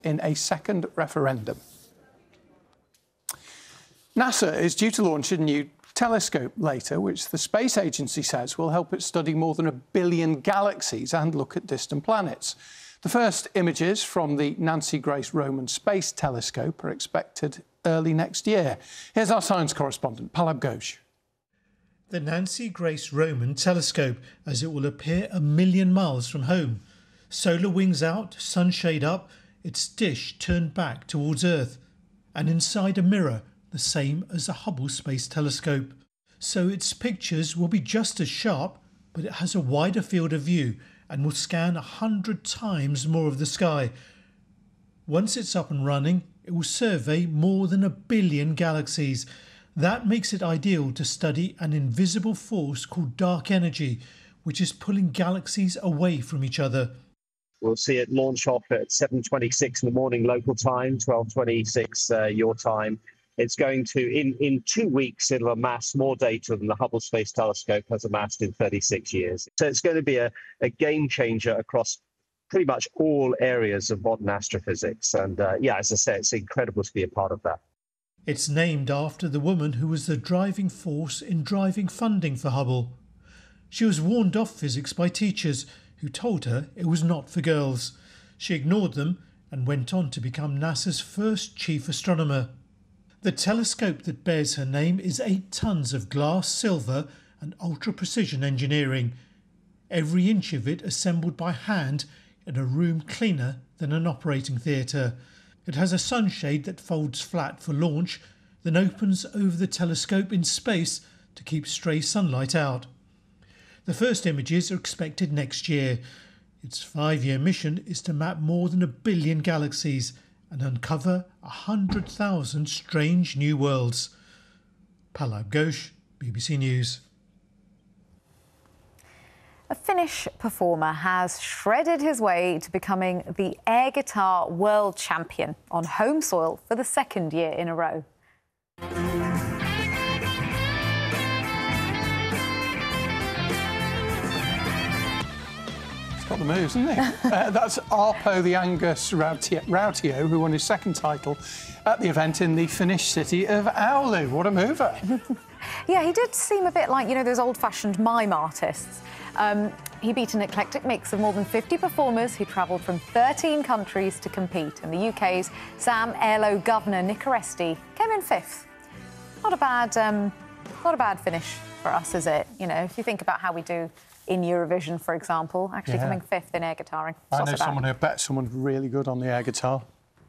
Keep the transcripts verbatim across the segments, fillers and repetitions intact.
in a second referendum. NASA is due to launch a new telescope later, which the space agency says will help it study more than a billion galaxies and look at distant planets. The first images from the Nancy Grace Roman Space Telescope are expected early next year. Here's our science correspondent, Palab Ghosh. The Nancy Grace Roman Telescope, as it will appear a million miles from home. Solar wings out, sunshade up, its dish turned back towards Earth, and inside a mirror, the same as the Hubble Space Telescope. So its pictures will be just as sharp, but it has a wider field of view and will scan a hundred times more of the sky. Once it's up and running, it will survey more than a billion galaxies. That makes it ideal to study an invisible force called dark energy, which is pulling galaxies away from each other. We'll see it launch off at seven twenty-six in the morning local time, twelve twenty-six uh, your time. It's going to, in, in two weeks, it'll amass more data than the Hubble Space Telescope has amassed in thirty-six years. So it's going to be a, a game changer across pretty much all areas of modern astrophysics. And uh, yeah, as I say, it's incredible to be a part of that. It's named after the woman who was the driving force in driving funding for Hubble. She was warned off physics by teachers who told her it was not for girls. She ignored them and went on to become NASA's first chief astronomer. The telescope that bears her name is eight tons of glass, silver and ultra-precision engineering. Every inch of it assembled by hand in a room cleaner than an operating theatre. It has a sunshade that folds flat for launch, then opens over the telescope in space to keep stray sunlight out. The first images are expected next year. Its five-year mission is to map more than a billion galaxies and uncover one hundred thousand strange new worlds. Palab Ghosh, B B C News. A Finnish performer has shredded his way to becoming the air guitar world champion on home soil for the second year in a row. Got the moves, isn't he? uh, that's Arpo the Angus Rautio, who won his second title at the event in the Finnish city of Oulu. What a mover. Yeah, he did seem a bit like, you know, those old-fashioned mime artists. Um, he beat an eclectic mix of more than fifty performers who travelled from thirteen countries to compete, and the U K's Sam Airlo governor Nick Aresti came in fifth. Not a bad, um, not a bad finish for us, is it? You know, if you think about how we do in Eurovision, for example, actually yeah. coming fifth in air guitaring. It's I know so someone who bet someone's really good on the air guitar.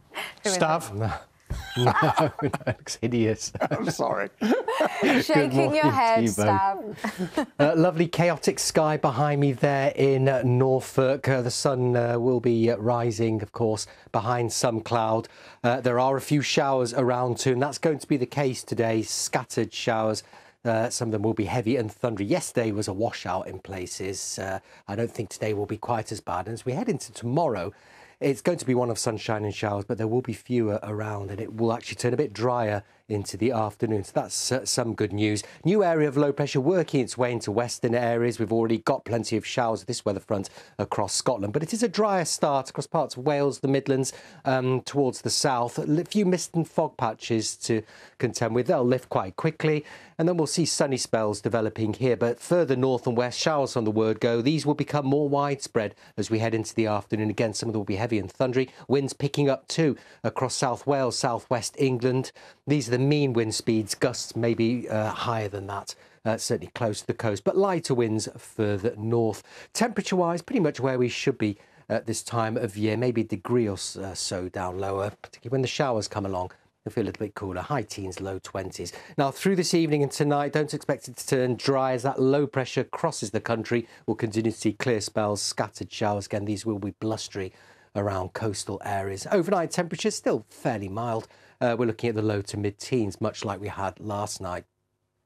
Stav. No, no, it looks hideous. I'm sorry. Shaking your head, Stav. uh, lovely chaotic sky behind me there in uh, Norfolk. Uh, the sun uh, will be uh, rising, of course, behind some cloud. Uh, there are a few showers around too, and that's going to be the case today. Scattered showers. Uh, some of them will be heavy and thundery. Yesterday was a washout in places. Uh, I don't think today will be quite as bad. And as we head into tomorrow, it's going to be one of sunshine and showers, but there will be fewer around, and it will actually turn a bit drier into the afternoon. So that's uh, some good news. New area of low pressure working its way into western areas. We've already got plenty of showers of this weather front across Scotland, but it is a drier start across parts of Wales, the Midlands, um, towards the south. A few mist and fog patches to contend with. They'll lift quite quickly, and then we'll see sunny spells developing here. But further north and west, showers on the word go. These will become more widespread as we head into the afternoon. Again, some of them will be heavy and thundery. Winds picking up too across South Wales, South West England. These are the mean wind speeds. Gusts maybe uh, higher than that. Uh, certainly close to the coast, but lighter winds further north. Temperature-wise, pretty much where we should be at this time of year. Maybe a degree or so down lower, particularly when the showers come along. You'll feel a little bit cooler, high teens, low twenties. Now, through this evening and tonight, don't expect it to turn dry as that low pressure crosses the country. We'll continue to see clear spells, scattered showers. Again, these will be blustery around coastal areas. Overnight temperatures still fairly mild. Uh, we're looking at the low to mid-teens, much like we had last night.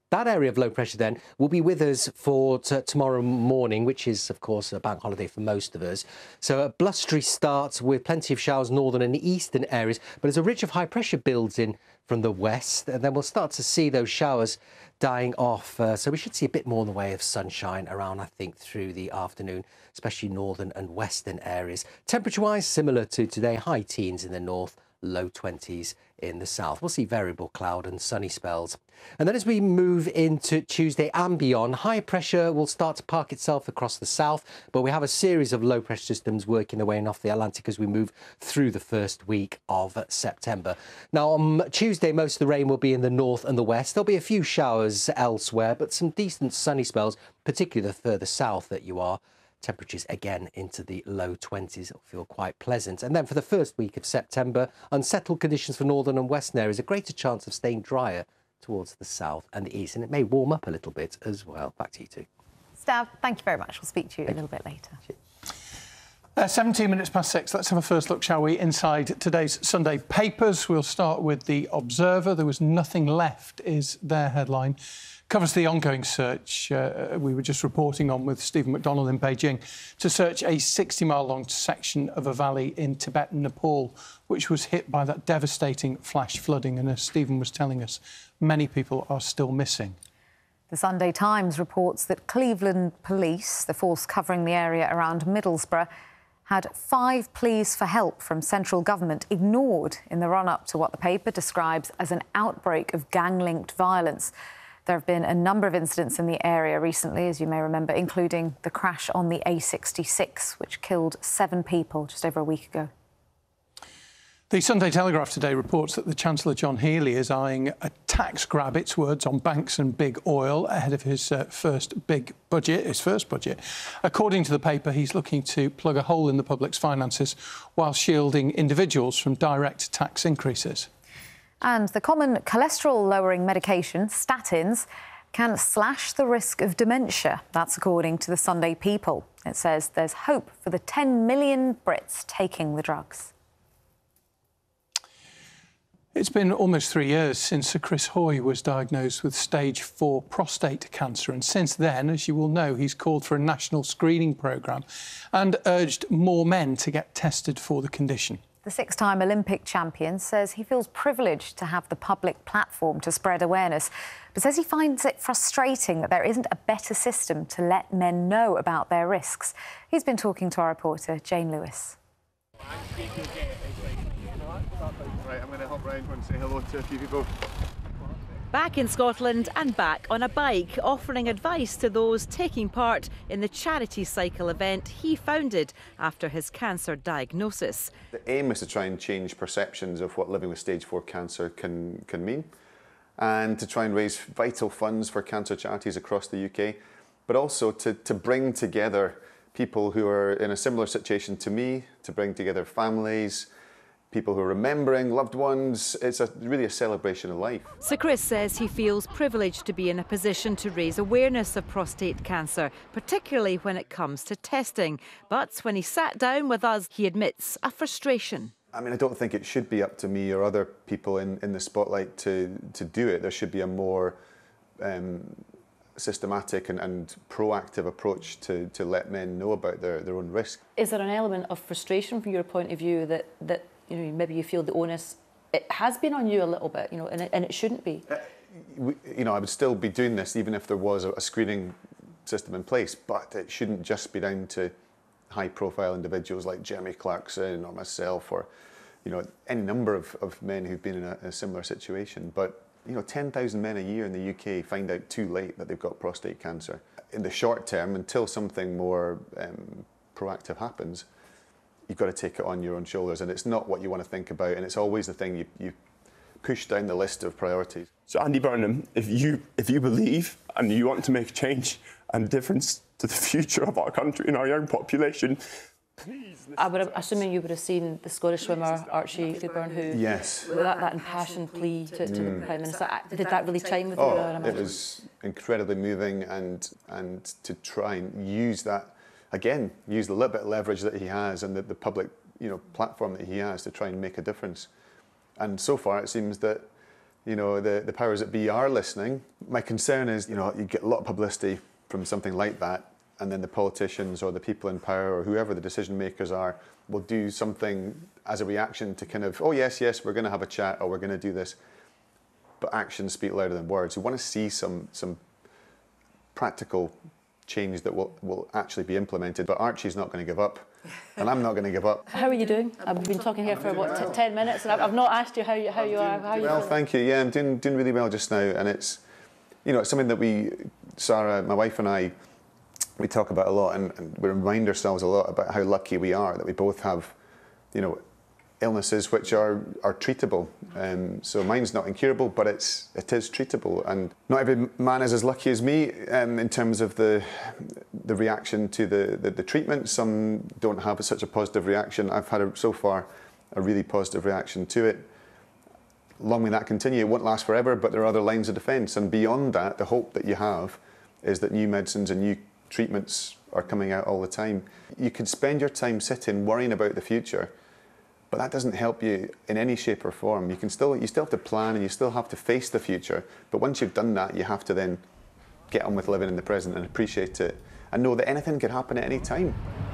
That area of low pressure then will be with us for t tomorrow morning, which is, of course, a bank holiday for most of us. So a blustery start with plenty of showers northern and eastern areas. But as a ridge of high pressure builds in from the west, and then we'll start to see those showers dying off. Uh, so we should see a bit more in the way of sunshine around, I think, through the afternoon, especially northern and western areas. Temperature-wise, similar to today, high teens in the north, low twenties in the south. We'll see variable cloud and sunny spells. And then as we move into Tuesday and beyond, high pressure will start to park itself across the south, but we have a series of low pressure systems working their way in off the Atlantic as we move through the first week of September. Now on Tuesday, most of the rain will be in the north and the west. There'll be a few showers elsewhere, but some decent sunny spells, particularly the further south that you are. Temperatures again into the low twenties. It'll feel quite pleasant. And then for the first week of September, unsettled conditions for northern and western areas, a greater chance of staying drier towards the south and the east. And it may warm up a little bit as well. Back to you two. Stav, thank you very much. We'll speak to you a little bit later. Uh, seventeen minutes past six. Let's have a first look, shall we, inside today's Sunday papers. We'll start with The Observer. There was nothing left, is their headline. Covers the ongoing search uh, we were just reporting on with Stephen McDonald in Beijing to search a sixty mile long section of a valley in Tibetan Nepal, which was hit by that devastating flash flooding. And as Stephen was telling us, many people are still missing. The Sunday Times reports that Cleveland Police, the force covering the area around Middlesbrough, had five pleas for help from central government ignored in the run-up to what the paper describes as an outbreak of gang-linked violence. There have been a number of incidents in the area recently, as you may remember, including the crash on the A sixty-six, which killed seven people just over a week ago. The Sunday Telegraph today reports that the Chancellor John Healey is eyeing a tax grab, its words, on banks and big oil ahead of his uh, first big budget, his first budget. According to the paper, he's looking to plug a hole in the public's finances while shielding individuals from direct tax increases. And the common cholesterol-lowering medication, statins, can slash the risk of dementia. That's according to the Sunday People. It says there's hope for the ten million Brits taking the drugs. It's been almost three years since Sir Chris Hoy was diagnosed with stage four prostate cancer. And since then, as you will know, he's called for a national screening programme and urged more men to get tested for the condition. The six-time Olympic champion says he feels privileged to have the public platform to spread awareness, but says he finds it frustrating that there isn't a better system to let men know about their risks. He's been talking to our reporter, Jane Lewis. Right, I'm going to hop round and say hello to a few people. Back in Scotland and back on a bike, offering advice to those taking part in the charity cycle event he founded after his cancer diagnosis. The aim is to try and change perceptions of what living with stage four cancer can, can mean, and to try and raise vital funds for cancer charities across the U K, but also to, to bring together people who are in a similar situation to me, to bring together families, people who are remembering loved ones. It's a, really a celebration of life. Sir Chris says he feels privileged to be in a position to raise awareness of prostate cancer, particularly when it comes to testing. But when he sat down with us, he admits a frustration. I mean, I don't think it should be up to me or other people in, in the spotlight to, to do it. There should be a more um, systematic and, and proactive approach to, to let men know about their, their own risk. Is there an element of frustration from your point of view that, that you know, maybe you feel the onus, it has been on you a little bit, you know, and it, and it shouldn't be? Uh, we, you know, I would still be doing this even if there was a, a screening system in place, but it shouldn't just be down to high-profile individuals like Jeremy Clarkson or myself or, you know, any number of, of men who've been in a, a similar situation. But, you know, ten thousand men a year in the U K find out too late that they've got prostate cancer. In the short term, until something more um, proactive happens, you've got to take it on your own shoulders, and it's not what you want to think about, and it's always the thing you, you push down the list of priorities. So Andy Burnham, if you if you believe and you want to make a change and a difference to the future of our country and our young population, please. I would have, assuming you would have seen the Scottish swimmer Archie Fairburn, who yes, that, that impassioned plea to, to mm. the Prime Minister. Did that really chime with oh, you? Oh, it was incredibly moving, and and to try and use that. Again, use the little bit of leverage that he has and the, the public, you know, platform that he has to try and make a difference. And so far, it seems that you know, the, the powers that be are listening. My concern is, you know, you get a lot of publicity from something like that, and then the politicians or the people in power or whoever the decision makers are will do something as a reaction to kind of, oh yes, yes, we're going to have a chat or we're going to do this. But actions speak louder than words. We want to see some some practical change that will, will actually be implemented. But Archie's not going to give up, and I'm not going to give up. How are you doing? I've been talking here for what, t- ten minutes, and I've, I've not asked you how you, how you are. How are you well, feeling? thank you. Yeah, I'm doing doing really well just now, and it's, you know, it's something that we, Sarah, my wife and I, we talk about a lot, and, and we remind ourselves a lot about how lucky we are that we both have, you know, illnesses which are are treatable. Um, so mine's not incurable, but it's it is treatable, and not every man is as lucky as me um, in terms of the the reaction to the, the the treatment. Some don't have such a positive reaction. I've had a, so far a really positive reaction to it. Long may that continue. It won't last forever, but there are other lines of defence, and beyond that, the hope that you have is that new medicines and new treatments are coming out all the time. You can spend your time sitting worrying about the future, but that doesn't help you in any shape or form. You can still, you still have to plan and you still have to face the future. But once you've done that, you have to then get on with living in the present and appreciate it and know that anything could happen at any time.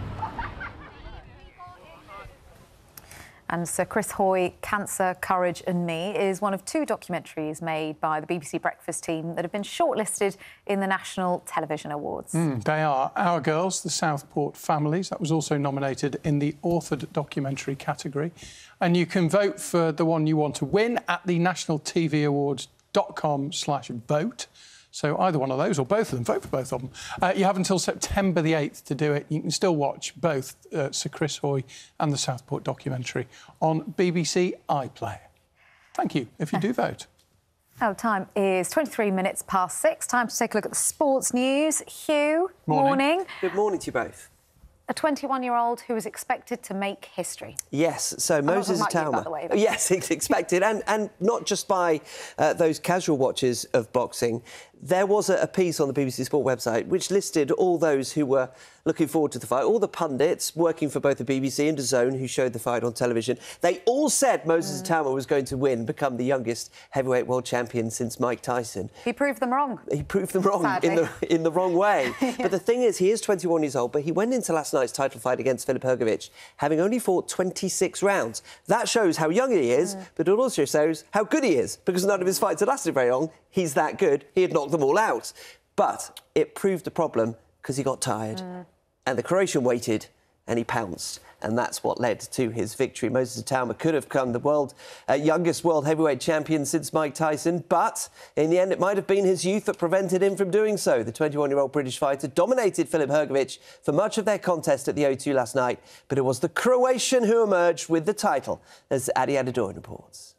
And Sir Chris Hoy, Cancer, Courage and Me is one of two documentaries made by the B B C Breakfast team that have been shortlisted in the National Television Awards. Mm, they are Our Girls, the Southport Families. That was also nominated in the authored documentary category. And you can vote for the one you want to win at the national t v awards dot com slash vote. So either one of those or both of them, vote for both of them. Uh, you have until September the eighth to do it. You can still watch both uh, Sir Chris Hoy and the Southport documentary on B B C iPlayer. Thank you, if you do vote. Our time is twenty-three minutes past six. Time to take a look at the sports news. Hugh, Morning. morning. Good morning to you both. A twenty-one-year-old who is expected to make history. Yes, so Moses not talking Itauma. about you, by the way, but- Yes, it's expected, and and not just by uh, those casual watchers of boxing. There was a, a piece on the B B C Sport website which listed all those who were looking forward to the fight, all the pundits working for both the B B C and DAZN who showed the fight on television. They all said Moses mm. Itauma was going to win, become the youngest heavyweight world champion since Mike Tyson. He proved them wrong. He proved them wrong Sadly. in the in the wrong way. Yeah. But the thing is, he is twenty-one years old, but he went into last night's title fight against Filip Hrgović having only fought twenty-six rounds. That shows how young he is, mm. but it also shows how good he is, because none of his fights had lasted very long. He's that good. He had knocked them all out. But it proved a problem because he got tired. Mm. And the Croatian waited and he pounced. And that's what led to his victory. Moses Itauma could have become the world uh, youngest world heavyweight champion since Mike Tyson. But in the end, it might have been his youth that prevented him from doing so. The twenty-one-year-old British fighter dominated Filip Hrgović for much of their contest at the O two last night. But it was the Croatian who emerged with the title, as Adi Adedoyan reports.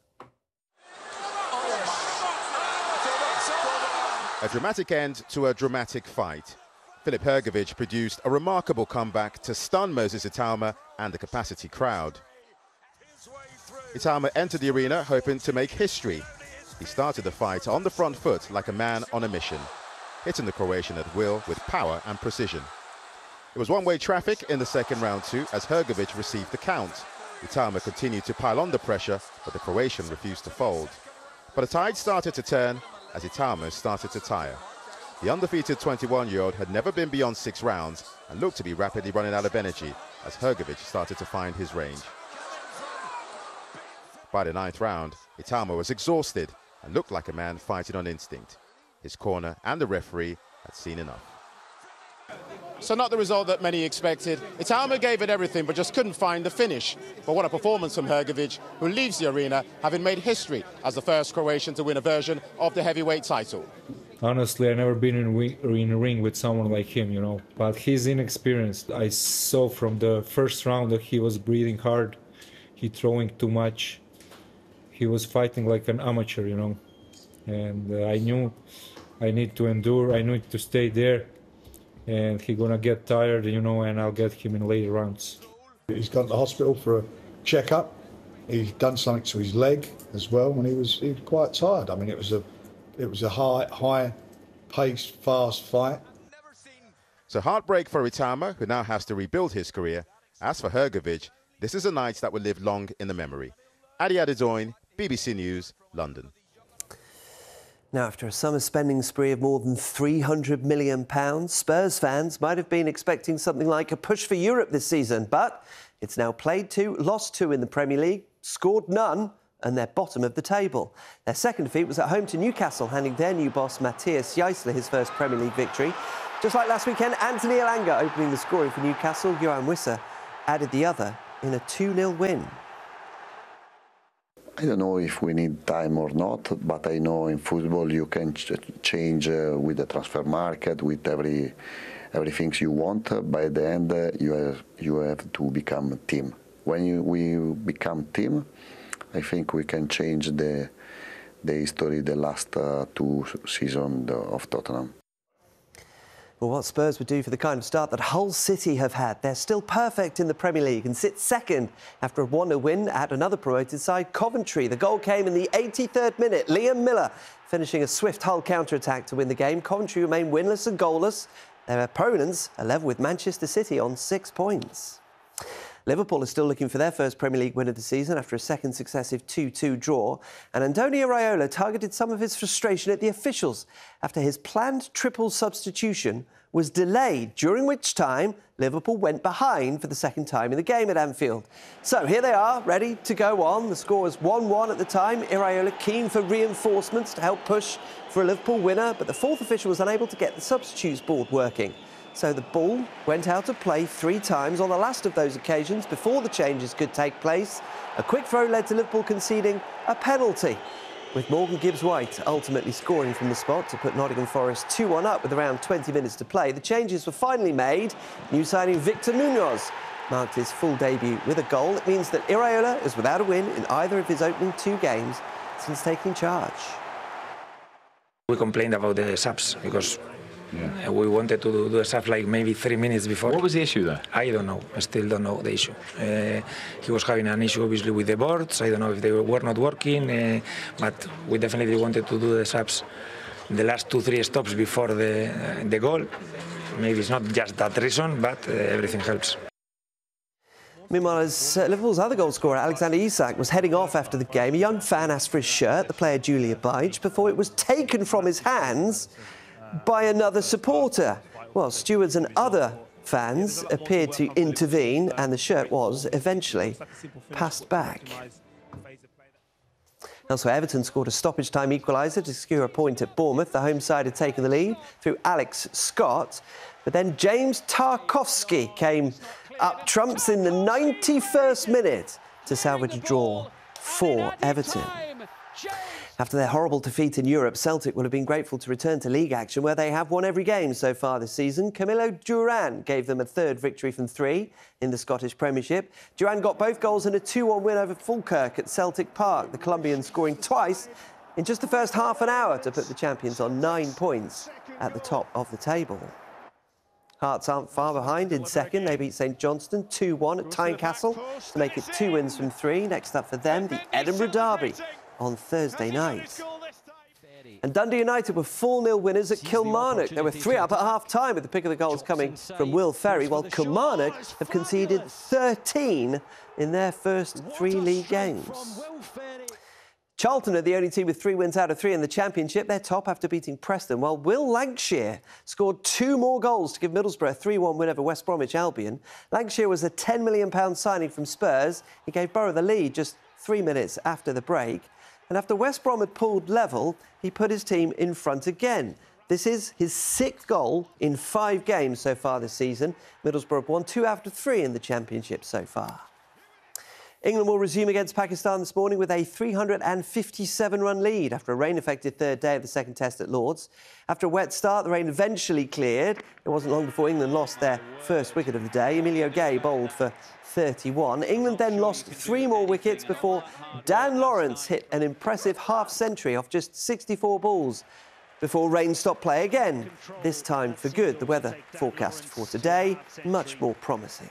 A dramatic end to a dramatic fight. Filip Hrgović produced a remarkable comeback to stun Moses Itauma and the capacity crowd. Itauma entered the arena hoping to make history. He started the fight on the front foot like a man on a mission, hitting the Croatian at will with power and precision. It was one-way traffic in the second round too, as Hrgović received the count. Itauma continued to pile on the pressure, but the Croatian refused to fold. But the tide started to turn as Itauma started to tire. The undefeated twenty-one-year-old had never been beyond six rounds and looked to be rapidly running out of energy as Hrgović started to find his range. By the ninth round, Itauma was exhausted and looked like a man fighting on instinct. His corner and the referee had seen enough. So not the result that many expected. Itauma gave it everything but just couldn't find the finish. But what a performance from Hrgović, who leaves the arena having made history as the first Croatian to win a version of the heavyweight title. Honestly, I've never been in, in a ring with someone like him, you know. But he's inexperienced. I saw from the first round that he was breathing hard. He throwing too much. He was fighting like an amateur, you know. And uh, I knew I need to endure. I need to stay there. And he's gonna get tired, you know, and I'll get him in later rounds. He's gone to the hospital for a checkup. He's done something to his leg as well when he was, he was quite tired. I mean, it was a it was a high, high-paced, fast fight. So heartbreak for Itauma, who now has to rebuild his career. As for Hrgović, this is a night that will live long in the memory. Adi Adedoyan, B B C News, London. Now, after a summer spending spree of more than three hundred million pounds, Spurs fans might have been expecting something like a push for Europe this season. But it's now played two, lost two in the Premier League, scored none, and they're bottom of the table. Their second defeat was at home to Newcastle, handing their new boss Matthias Jaissle his first Premier League victory. Just like last weekend, Anthony Elanga opening the scoring for Newcastle. Johan Wissa added the other in a two nil win. I don't know if we need time or not, but I know in football you can ch change uh, with the transfer market, with every everything you want. Uh, by the end, uh, you have you have to become a team. When you, we become team, I think we can change the the history, the last uh, two seasons of Tottenham. Well, what Spurs would do for the kind of start that Hull City have had. They're still perfect in the Premier League and sit second after a one nil win at another promoted side, Coventry. The goal came in the eighty-third minute. Liam Miller finishing a swift Hull counter-attack to win the game. Coventry remain winless and goalless. Their opponents are level with Manchester City on six points. Liverpool are still looking for their first Premier League win of the season after a second successive two two draw. And Antonio Raiola targeted some of his frustration at the officials after his planned triple substitution was delayed, during which time Liverpool went behind for the second time in the game at Anfield. So here they are, ready to go on. The score was one one at the time. Iraola keen for reinforcements to help push for a Liverpool winner, but the fourth official was unable to get the substitutes board working. So the ball went out of play three times on the last of those occasions before the changes could take place. A quick throw led to Liverpool conceding a penalty, with Morgan Gibbs-White ultimately scoring from the spot to put Nottingham Forest two one up with around twenty minutes to play. The changes were finally made. New signing Victor Munoz marked his full debut with a goal. It means that Iraola is without a win in either of his opening two games since taking charge. We complained about the subs because yeah. we wanted to do the subs like maybe three minutes before. What was the issue there? I don't know. I still don't know the issue. Uh, he was having an issue obviously with the boards. I don't know if they were not working, uh, but we definitely wanted to do the subs the last two, three stops before the, uh, the goal. Maybe it's not just that reason, but uh, everything helps. Meanwhile, as uh, Liverpool's other goal scorer, Alexander Isak, was heading off after the game, a young fan asked for his shirt. The player duly obliged before it was taken from his hands by another supporter. Well, stewards and other fans appeared to intervene, and the shirt was eventually passed back. Elsewhere, Everton scored a stoppage-time equaliser to secure a point at Bournemouth. The home side had taken the lead through Alex Scott, but then James Tarkowski came up trumps in the ninety-first minute to salvage a draw for Everton. After their horrible defeat in Europe, Celtic will have been grateful to return to league action, where they have won every game so far this season. Camilo Duran gave them a third victory from three in the Scottish Premiership. Duran got both goals in a two one win over Falkirk at Celtic Park, the Colombian scoring twice in just the first half an hour to put the champions on nine points at the top of the table. Hearts aren't far behind in second. They beat St Johnstone two one at Tynecastle to make it two wins from three. Next up for them, the Edinburgh Derby on Thursday night. And Dundee United were four nil winners at Kilmarnock. They were three up at half-time, with the pick of the goals coming from Will Ferry, while Kilmarnock have conceded thirteen in their first three league games. Charlton are the only team with three wins out of three in the Championship. They're top after beating Preston, while Will Lancashire scored two more goals to give Middlesbrough a three one win over West Bromwich Albion. Lancashire was a ten million pounds signing from Spurs. He gave Borough the lead just three minutes after the break. And after West Brom had pulled level, he put his team in front again. This is his sixth goal in five games so far this season. Middlesbrough have won two out of three in the Championship so far. England will resume against Pakistan this morning with a three hundred fifty-seven run lead after a rain-affected third day of the second test at Lord's. After a wet start, the rain eventually cleared. It wasn't long before England lost their first wicket of the day. Emilio Gay bowled for thirty-one. England then lost three more wickets before Dan Lawrence hit an impressive half-century off just sixty-four balls before rain stopped play again, this time for good. The weather forecast for today, much more promising.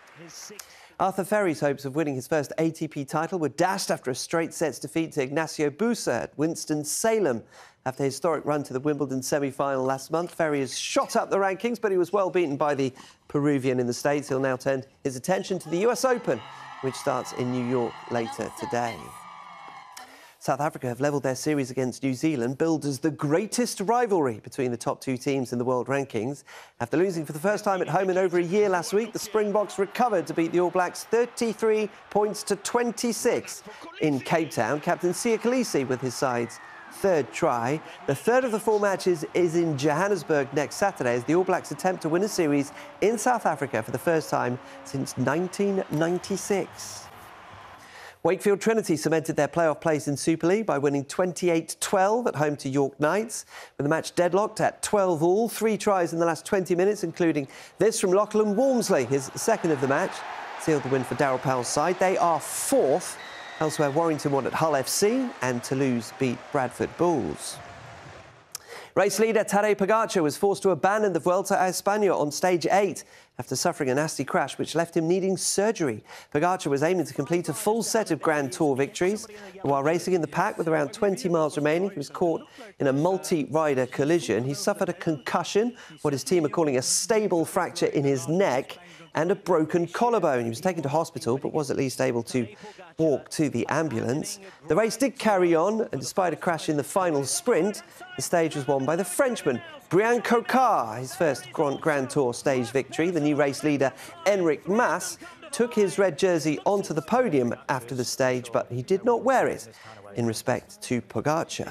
Arthur Ferry's hopes of winning his first A T P title were dashed after a straight sets defeat to Ignacio Busa at Winston-Salem. After a historic run to the Wimbledon semi-final last month, Ferry has shot up the rankings, but he was well beaten by the Peruvian in the States. He'll now turn his attention to the U S Open, which starts in New York later today. South Africa have levelled their series against New Zealand, billed as the greatest rivalry between the top two teams in the world rankings. After losing for the first time at home in over a year last week, the Springboks recovered to beat the All Blacks thirty-three points to twenty-six in Cape Town. Captain Siya Kolisi with his side's third try. The third of the four matches is in Johannesburg next Saturday as the All Blacks attempt to win a series in South Africa for the first time since nineteen ninety-six. Wakefield Trinity cemented their playoff place in Super League by winning twenty-eight twelve at home to York Knights, with the match deadlocked at twelve all. Three tries in the last twenty minutes, including this from Lachlan Walmsley, his second of the match, sealed the win for Daryl Powell's side. They are fourth. Elsewhere, Warrington won at Hull F C and Toulouse beat Bradford Bulls. Race leader Tadej Pogacar was forced to abandon the Vuelta a España on stage eight after suffering a nasty crash which left him needing surgery. Pogacar was aiming to complete a full set of Grand Tour victories. While racing in the pack with around twenty miles remaining, he was caught in a multi-rider collision. He suffered a concussion, what his team are calling a stable fracture in his neck, and a broken collarbone. He was taken to hospital, but was at least able to walk to the ambulance. The race did carry on, and despite a crash in the final sprint, the stage was won by the Frenchman, Brian Cocard, his first Grand Tour stage victory. The new race leader, Enric Mas, took his red jersey onto the podium after the stage, but he did not wear it in respect to Pogacar.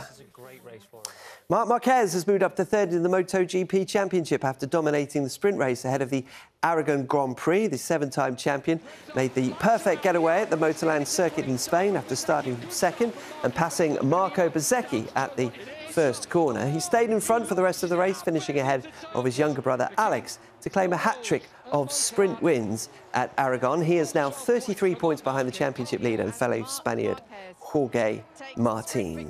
Marc Marquez has moved up to third in the MotoGP Championship after dominating the sprint race ahead of the Aragon Grand Prix. The seven-time champion made the perfect getaway at the Motorland circuit in Spain after starting second and passing Marco Bezzecchi at the first corner. He stayed in front for the rest of the race, finishing ahead of his younger brother Alex to claim a hat-trick of sprint wins at Aragon. He is now thirty-three points behind the championship leader and fellow Spaniard Jorge Martin.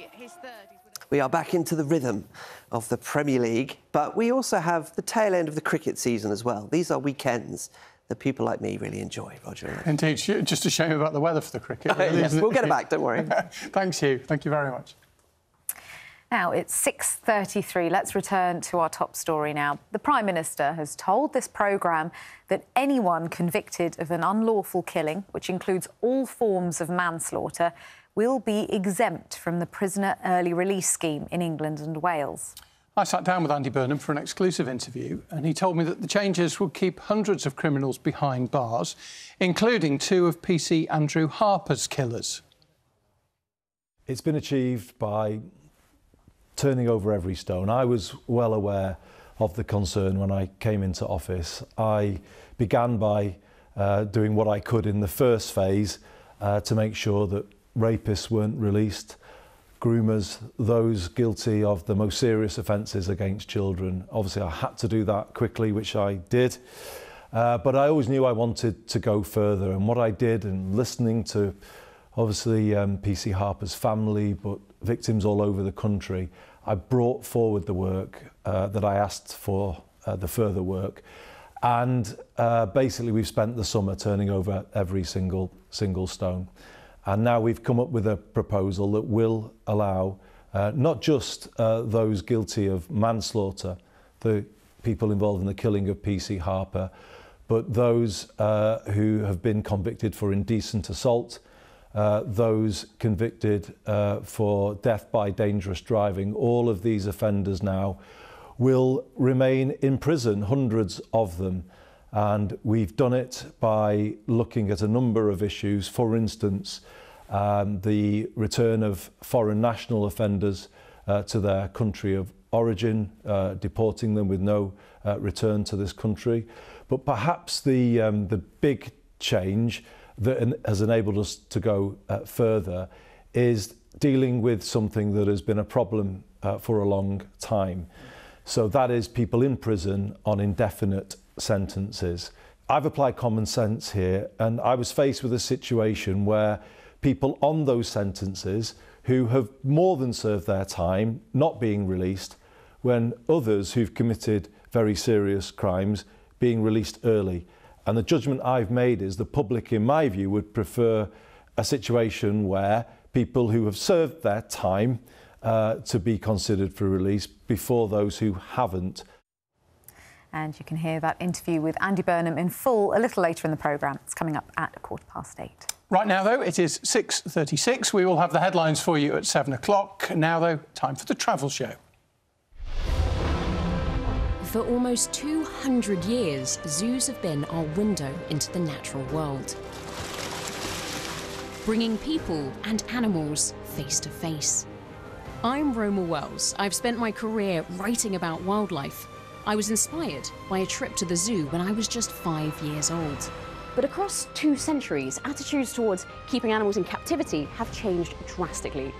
We are back into the rhythm of the Premier League, but we also have the tail end of the cricket season as well. These are weekends that people like me really enjoy, Roger. Indeed, just a shame about the weather for the cricket. Really, yes, we'll get it back, don't worry. Thanks, Hugh. Thank you very much. Now, it's six thirty-three. Let's return to our top story now. The Prime Minister has told this programme that anyone convicted of an unlawful killing, which includes all forms of manslaughter, will be exempt from the prisoner early release scheme in England and Wales. I sat down with Andy Burnham for an exclusive interview, and he told me that the changes would keep hundreds of criminals behind bars, including two of P C Andrew Harper's killers. It's been achieved by turning over every stone. I was well aware of the concern when I came into office. I began by uh, doing what I could in the first phase uh, to make sure that rapists weren't released, groomers, those guilty of the most serious offences against children. Obviously, I had to do that quickly, which I did. Uh, but I always knew I wanted to go further. And what I did, and listening to, obviously, um, P C Harper's family, but victims all over the country, I brought forward the work uh, that I asked for, uh, the further work. And uh, basically, we've spent the summer turning over every single, single stone. And now we've come up with a proposal that will allow uh, not just uh, those guilty of manslaughter, the people involved in the killing of P C Harper, but those uh, who have been convicted for indecent assault, uh, those convicted uh, for death by dangerous driving. All of these offenders now will remain in prison, hundreds of them. And we've done it by looking at a number of issues. For instance, um, the return of foreign national offenders uh, to their country of origin, uh, deporting them with no uh, return to this country. But perhaps the, um, the big change that en- has enabled us to go uh, further is dealing with something that has been a problem uh, for a long time. So that is people in prison on indefinite sentences. I've applied common sense here, and I was faced with a situation where people on those sentences who have more than served their time not being released, when others who've committed very serious crimes being released early. And the judgment I've made is the public, in my view, would prefer a situation where people who have served their time uh, to be considered for release before those who haven't. And you can hear that interview with Andy Burnham in full a little later in the programme. It's coming up at a quarter past eight. Right now, though, it is six thirty-six. We will have the headlines for you at seven o'clock. Now, though, time for the travel show. For almost two hundred years, zoos have been our window into the natural world, bringing people and animals face to face. I'm Roma Wells. I've spent my career writing about wildlife. I was inspired by a trip to the zoo when I was just five years old. But across two centuries, attitudes towards keeping animals in captivity have changed drastically.